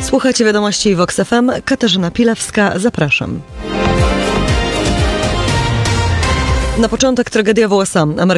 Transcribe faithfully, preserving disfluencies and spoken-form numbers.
Słuchajcie wiadomości Vox F M. Katarzyna Pilewska, zapraszam. Na początek tragedia w U S A.